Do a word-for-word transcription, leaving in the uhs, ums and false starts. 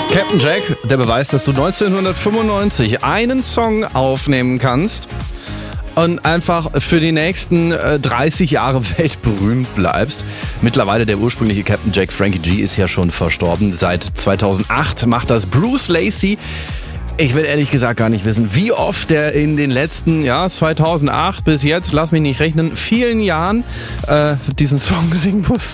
Captain Jack, der Beweis, dass du neunzehnhundertfünfundneunzig einen Song aufnehmen kannst und einfach für die nächsten äh, dreißig Jahre weltberühmt bleibst. Mittlerweile der ursprüngliche Captain Jack, Frankie G, ist ja schon verstorben. Seit zweitausendacht macht das Bruce Lacey. Ich will ehrlich gesagt gar nicht wissen, wie oft der in den letzten, ja, zweitausendacht bis jetzt, lass mich nicht rechnen, vielen Jahren äh, diesen Song singen muss.